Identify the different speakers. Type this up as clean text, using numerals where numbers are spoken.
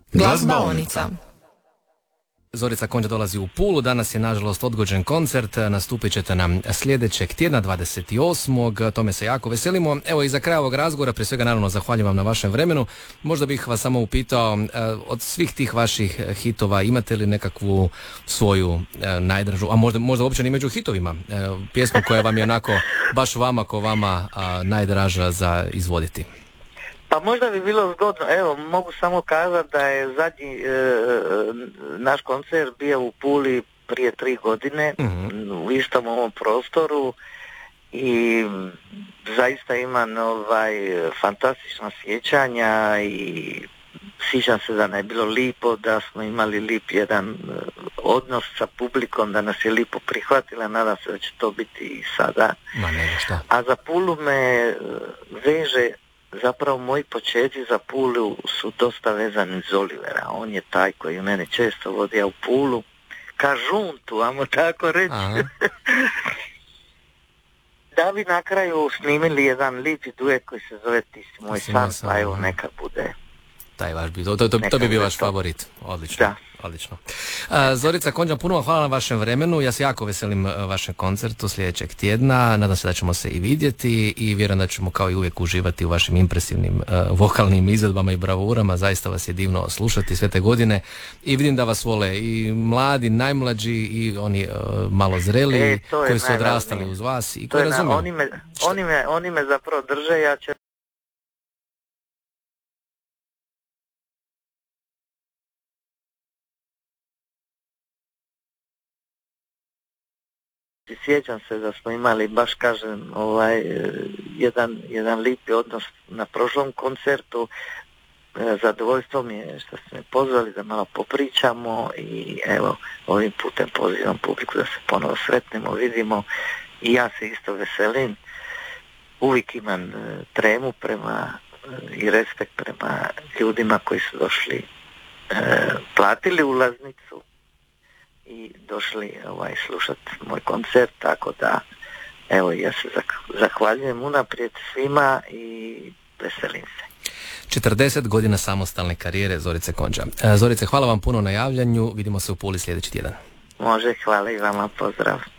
Speaker 1: Glazbaonica.
Speaker 2: Zorica Konđa dolazi u Pulu, danas je nažalost odgođen koncert, nastupit ćete nam sljedećeg tjedna 28. Tome se jako veselimo. Evo i za kraj ovog razgovora, prije svega naravno zahvaljujem vam na vašem vremenu. Možda bih vas samo upitao, od svih tih vaših hitova imate li nekakvu svoju najdražu, a možda uopće ni među hitovima, pjesmu koja vam je onako baš vama ko vama najdraža za izvoditi?
Speaker 3: Pa možda bi bilo zgodno, evo, mogu samo kazati da je zadnji naš koncert bio u Puli prije 3 godine, u istom ovom prostoru i zaista imam fantastična sjećanja i sjećam se da nam je bilo lipo, da smo imali lip jedan odnos sa publikom, da nas je lipo prihvatila, nadam se da će to biti i sada. A za Pulu me veže, zapravo moji početci za Pulu su dosta vezani iz Olivera. On je taj koji mene često vodio u Pulu ka žuntu, ajmo tako reći. Da bi na kraju snimili jedan lipi duet koji se zove Ti si moj san, pa evo neka bude.
Speaker 2: Taj vaš to bi bio vaš favorit. Odlično.
Speaker 3: Da.
Speaker 2: Odlično. Zorica Konđa, puno vam hvala na vašem vremenu. Ja se jako veselim vašem koncertu sljedećeg tjedna. Nadam se da ćemo se i vidjeti i vjerujem da ćemo kao i uvijek uživati u vašim impresivnim vokalnim izvedbama i bravurama. Zaista vas je divno slušati sve te godine i vidim da vas vole i mladi, najmlađi i oni malo zreli koji su odrastali uz vas i koji razumiju.
Speaker 3: Oni me zapravo drže, ja će sjećam se da smo imali, baš kažem, jedan lipi odnos na prošlom koncertu. Zadovoljstvo mi je što ste me pozvali da malo popričamo i evo, ovim putem pozivam publiku da se ponovo sretnemo, vidimo i ja se isto veselim. Uvijek imam tremu i respekt prema ljudima koji su došli, platili ulaznicu i došli slušati moj koncert, tako da evo ja se zahvaljujem unaprijed svima i veselim se.
Speaker 2: 40 godina samostalne karijere Zorice Konđa. Zorice, hvala vam puno na javljanju, vidimo se u Puli sljedeći tjedan.
Speaker 3: Može, hvala i vama, pozdrav.